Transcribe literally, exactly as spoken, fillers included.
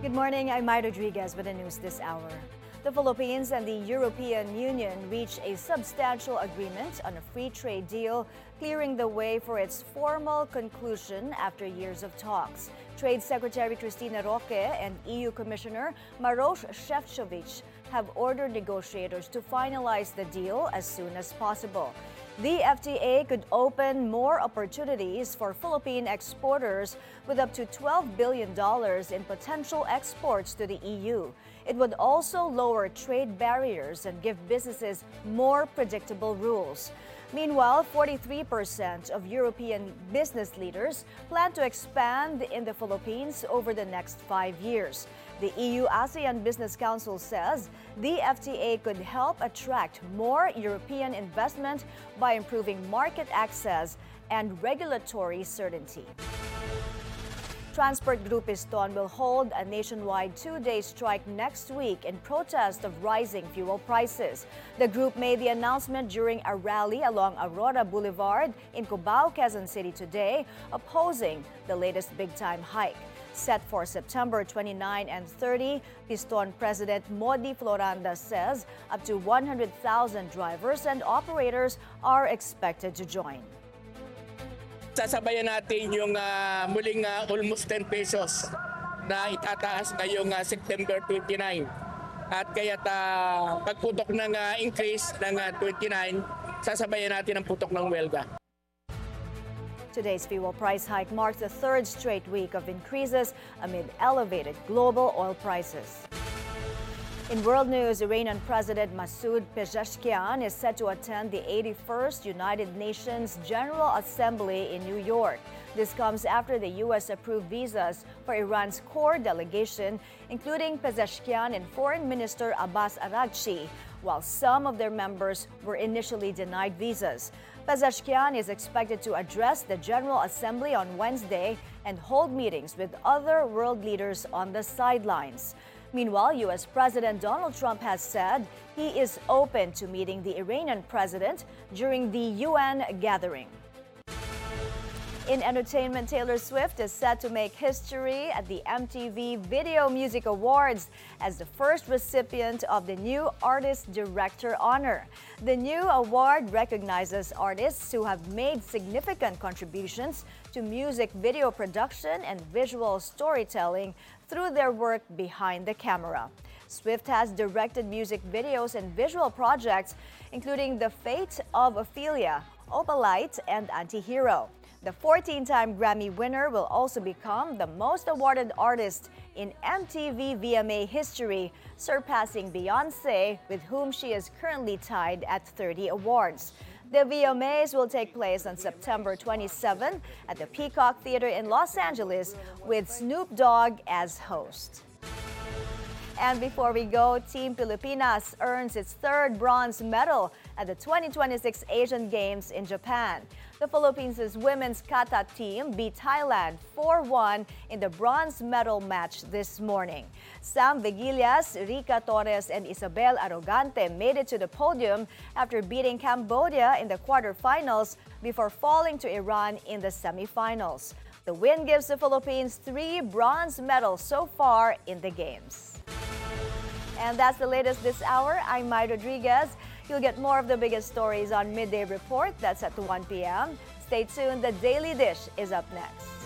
Good morning, I'm Mai Rodriguez with the news this hour. The Philippines and the European Union reached a substantial agreement on a free trade deal, clearing the way for its formal conclusion after years of talks. Trade Secretary Cristina Roque and E U Commissioner Maroš Šefčovič have ordered negotiators to finalize the deal as soon as possible. The F T A could open more opportunities for Philippine exporters with up to twelve billion dollars in potential exports to the E U. It would also lower trade barriers and give businesses more predictable rules. Meanwhile, forty-three percent of European business leaders plan to expand in the Philippines over the next five years. The E U-ASEAN Business Council says the F T A could help attract more European investment by improving market access and regulatory certainty. Transport Group Piston will hold a nationwide two-day strike next week in protest of rising fuel prices. The group made the announcement during a rally along Aurora Boulevard in Cubao, Quezon City today, opposing the latest big-time hike. Set for September twenty-ninth and thirtieth, Piston President Modi Floranda says up to one hundred thousand drivers and operators are expected to join. Sasabayan natin yung uh, muling uh, almost ten pesos na itataas ngayong uh, September twenty-ninth. At kaya't uh, pagputok ng uh, increase ng uh, twenty-nine, sasabayan natin ang putok ng welga. Today's fuel price hike marks the third straight week of increases amid elevated global oil prices. In world news, Iranian President Masoud Pezeshkian is set to attend the eighty-first United Nations General Assembly in New York. This comes after the U S approved visas for Iran's core delegation, including Pezeshkian and Foreign Minister Abbas Araghchi, while some of their members were initially denied visas. Pezeshkian is expected to address the General Assembly on Wednesday and hold meetings with other world leaders on the sidelines. Meanwhile, U S President Donald Trump has said he is open to meeting the Iranian president during the U N gathering. In entertainment, Taylor Swift is set to make history at the M T V Video Music Awards as the first recipient of the new Artist Director honor. The new award recognizes artists who have made significant contributions to music video production and visual storytelling through their work behind the camera. Swift has directed music videos and visual projects, including The Fate of Ophelia, Opalite, and Antihero. The fourteen-time Grammy winner will also become the most awarded artist in M T V V M A history, surpassing Beyoncé, with whom she is currently tied at thirty awards. The V M As will take place on September twenty-seventh at the Peacock Theater in Los Angeles, with Snoop Dogg as host. And before we go, Team Pilipinas earns its third bronze medal at the twenty twenty-six Asian Games in Japan. The Philippines' women's kata team beat Thailand four one in the bronze medal match this morning. Sam Vigilias, Rica Torres, and Isabel Arrogante made it to the podium after beating Cambodia in the quarterfinals before falling to Iran in the semifinals. The win gives the Philippines three bronze medals so far in the Games. And that's the latest this hour. I'm Mai Rodriguez. You'll get more of the biggest stories on Midday Report. That's at one p m Stay tuned. The Daily Dish is up next.